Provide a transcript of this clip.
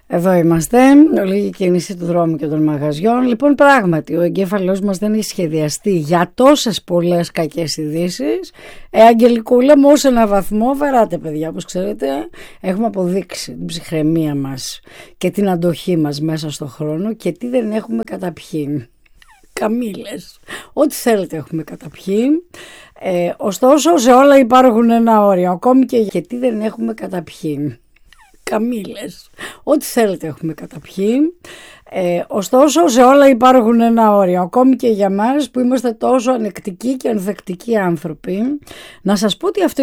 Εδώ είμαστε, λίγη κίνηση του δρόμου και των μαγαζιών. Λοιπόν, πράγματι, ο εγκέφαλός μας δεν έχει σχεδιαστεί για τόσες πολλές κακές ειδήσεις. Αγγελικούλα μου, ως ένα βαθμό βαράτε, παιδιά, όπως ξέρετε. Έχουμε αποδείξει την ψυχραιμία μας και την αντοχή μας μέσα στον χρόνο και τι δεν έχουμε καταπιεί. Καμήλες, ό,τι θέλετε έχουμε καταπιεί. Ωστόσο, σε όλα υπάρχουν ένα όριο, ακόμη και τι δεν έχουμε καταπιεί. Καμήλες, ό,τι θέλετε έχουμε καταπιεί. Ωστόσο, σε όλα υπάρχουν ένα όριο, ακόμη και για μας που είμαστε τόσο ανεκτικοί και ανθεκτικοί άνθρωποι. Να σας πω ότι αυτό